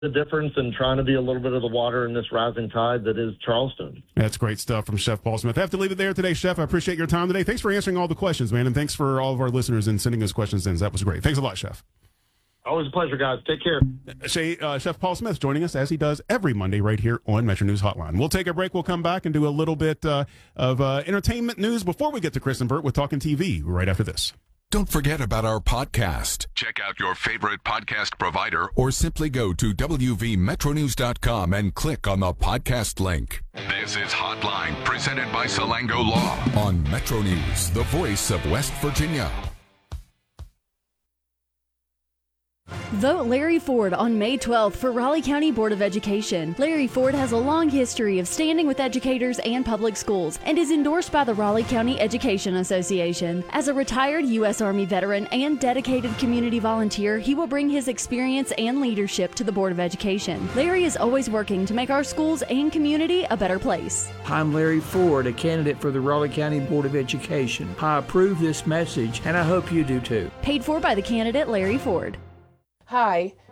the difference and trying to be a little bit of the water in this rising tide that is Charleston. That's great stuff from Chef Paul Smith. I have to leave it there today, Chef. I appreciate your time today. Thanks for answering all the questions, man, and thanks for all of our listeners and sending us questions in. That was great. Thanks a lot, Chef. Always a pleasure, guys. Take care. Chef Paul Smith joining us as he does every Monday right here on Metro News Hotline. We'll take a break. We'll come back and do a little bit of entertainment news before we get to Chris and Bert with Talking TV right after this. Don't forget about our podcast. Check out your favorite podcast provider or simply go to wvmetronews.com and click on the podcast link. This is Hotline, presented by Salango Law on Metro News, the voice of West Virginia. Vote Larry Ford on May 12th for Raleigh County Board of Education. Larry Ford has a long history of standing with educators and public schools and is endorsed by the Raleigh County Education Association. As a retired U.S. Army veteran and dedicated community volunteer, he will bring his experience and leadership to the Board of Education. Larry is always working to make our schools and community a better place. I'm Larry Ford, a candidate for the Raleigh County Board of Education. I approve this message, and I hope you do too. Paid for by the candidate Larry Ford. Hi,